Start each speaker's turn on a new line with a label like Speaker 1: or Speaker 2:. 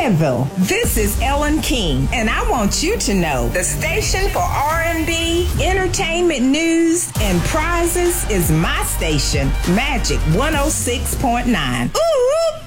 Speaker 1: Fayetteville. This is Ellen King, and I want you to know the station for R&B, entertainment news, and prizes is my station, Magic 106.9. Ooh!